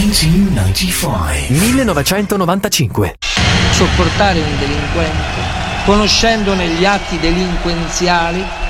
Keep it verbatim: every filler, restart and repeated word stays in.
millenovecentonovantacinque. Sopportare un delinquente, conoscendone gli atti delinquenziali,